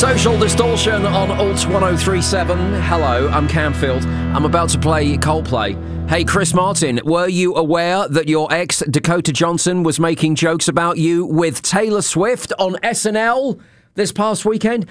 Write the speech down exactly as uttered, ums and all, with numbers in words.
Social Distortion on Alt one oh three seven. Hello, I'm Camfield. I'm about to play Coldplay. Hey, Chris Martin, were you aware that your ex, Dakota Johnson, was making jokes about you with Taylor Swift on S N L this past weekend?